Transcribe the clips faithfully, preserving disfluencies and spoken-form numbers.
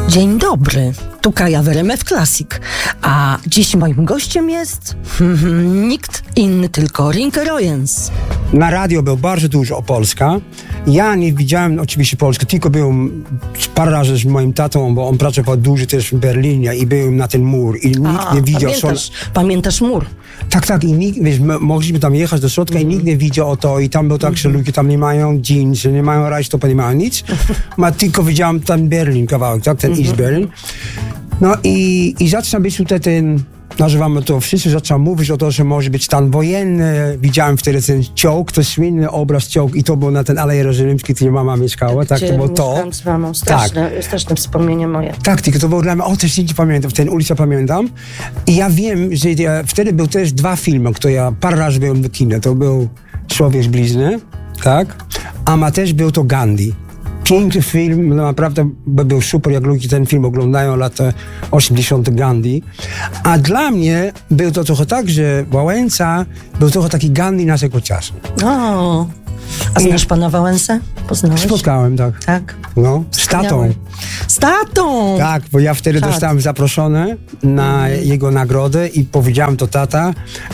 Dzień dobry, tu Kaja w R M F Classic, a dziś moim gościem jest hmm, nikt inny, tylko Rinke Royens. Na radio był bardzo dużo o Polska. Ja nie widziałem oczywiście Polski, tylko byłem parę razy z moim tatą, bo on pracował dużo też w Berlinie i byłem na ten mur i nikt A, nie widział. Pamiętasz, są... pamiętasz mur? Tak, tak, i nikt, wiesz, mogliśmy tam jechać do środka mm. i nikt nie widział o to i tam było tak, że ludzie tam nie mają jeansy, nie mają rajstopy, nie mają nic. Ma tylko widziałem ten Berlin kawałek, tak, ten mm-hmm. East Berlin. No i, i zaczyna być tutaj ten, nazywamy to, wszyscy zaczęli mówić o to, że może być stan wojenny. Widziałem wtedy ten czołg, to słynny obraz czołg i to było na ten Alei Jerozolimskiej, gdzie mama mieszkała, tak, to było to. z mamą, straszne, tak. straszne wspomnienie moje. Tak, tylko to było dla mnie, o też nie pamiętam, ten ulicę pamiętam. I ja wiem, że ja, wtedy były też dwa filmy, które ja parę razy byłem do kina. To był Człowiek z blizny, tak, a ma też był to Gandhi. Piękny film, no naprawdę był super, jak ludzie ten film oglądają, lata osiemdziesiąte Gandhi. A dla mnie był to trochę tak, że Wałęsa był trochę taki Gandhi naszego czasu. O, a znasz pana Wałęsę? Poznałeś? Spotkałem, tak. Tak? No, z tatą. Z tatą! Tak, bo ja wtedy Czad. dostałem zaproszony na mm. jego nagrodę i powiedziałem to tata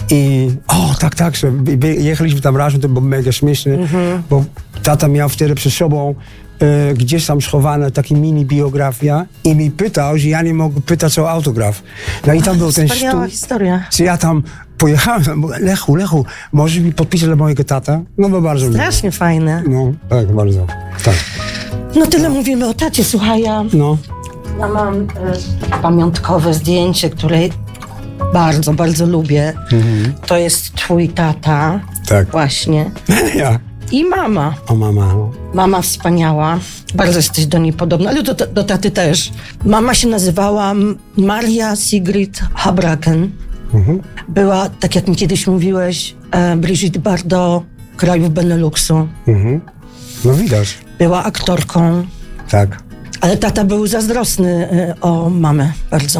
i o, tak, tak, że jechaliśmy tam razem, to było mega śmieszne, mm-hmm. bo tata miał wtedy przy sobą e, gdzieś tam schowane taka mini biografia i mi pytał, że ja nie mogę pytać o autograf. No i tam był ten stół. Wspaniała historia. Że ja tam pojechałem, Lechu, Lechu, możesz mi podpisać dla mojego tata? No bo bardzo Strasznie miło. fajne. No, tak, bardzo, tak. No tyle no. mówimy o tacie, słuchaj, ja, no. ja mam y, pamiątkowe zdjęcie, które bardzo, bardzo lubię. Mhm. To jest twój tata. Tak. Właśnie. Ja. I mama. O, mama. No. Mama wspaniała. Bardzo jesteś do niej podobna, ale do, do taty też. Mama się nazywała Maria Sigrid Habraken. Mhm. Była, tak jak mi kiedyś mówiłeś, e, Brigitte Bardot krajów Beneluxu. Mhm. No widać. Była aktorką. Tak. Ale tata był zazdrosny e, o mamę bardzo.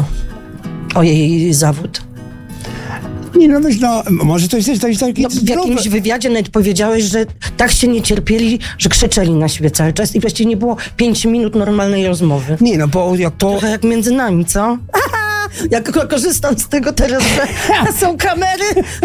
O jej zawód. Nie, no wiesz, no, może to jest też to jest taki... No, w jakimś wywiadzie nawet powiedziałeś, że tak się nie cierpieli, że krzyczeli na siebie cały czas i właściwie nie było pięć minut normalnej rozmowy. Nie, no bo jak po... Trochę jak między nami, co? Jak korzystam z tego teraz, że są kamery.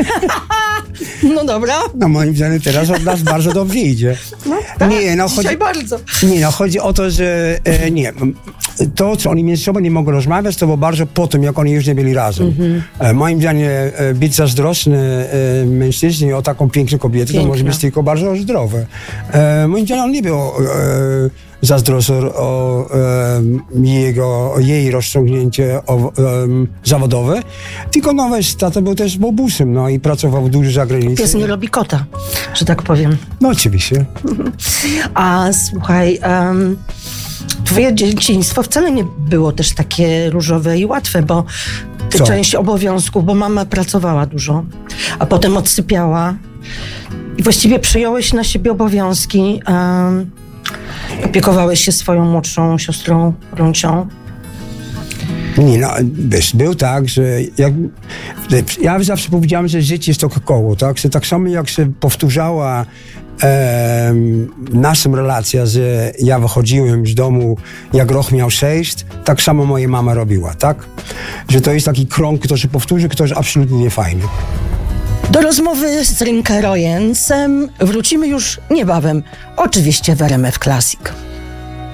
No dobra. No moim zdaniem teraz od nas bardzo dobrze idzie. No, tak, nie, no dzisiaj chodzi, bardzo. Nie, no chodzi o to, że e, nie, to, co oni między sobą nie mogą rozmawiać, to było bardzo po tym, jak oni już nie byli razem. Mm-hmm. E, moim zdaniem e, być zazdrosny e, mężczyźnie o taką piękną kobietę, Piękna. To może być tylko bardzo zdrowe. E, moim zdaniem on nie był e, zazdrosny o e, jego, o jej rozciągnięcie o, e, zawodowe, tylko no weź, tata był też bobusem, no i pracował dużo za granicą. Pies nie robi kota, że tak powiem. No oczywiście. A słuchaj, um, twoje dzieciństwo wcale nie było też takie różowe i łatwe, bo ty Co? część obowiązków, bo mama pracowała dużo, a potem odsypiała i właściwie przyjąłeś na siebie obowiązki, um, opiekowałeś się swoją młodszą siostrą Runcią. Nie, no, wiesz, był tak, że jak, ja zawsze powiedziałem, że życie jest to koło, tak? Że tak samo jak się powtórzała e, nasza relacja, że ja wychodziłem z domu, jak rok miał sześć, tak samo moja mama robiła, tak? Że to jest taki krąg, który się powtórzy, który jest absolutnie niefajny. Do rozmowy z Rinke Royensem wrócimy już niebawem, oczywiście w R M F Classic.